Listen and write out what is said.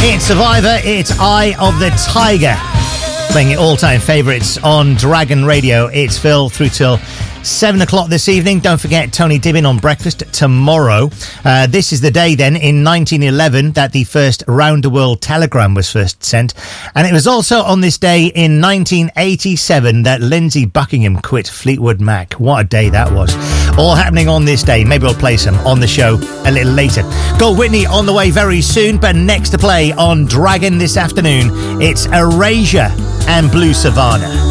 It's Survivor, it's Eye of the Tiger. Playing your all-time favourites on Dragon Radio. It's Phil through till 7 o'clock this evening. Don't forget Tony Dibbin on Breakfast tomorrow. This is the day then in 1911 that the first round-the-world telegram was first sent. And it was also on this day in 1987 that Lindsey Buckingham quit Fleetwood Mac. What a day that was. All happening on this day. Maybe we'll play some on the show a little later. Gold Whitney on the way very soon, but next to play on Dragon this afternoon, it's Erasure and Blue Savannah.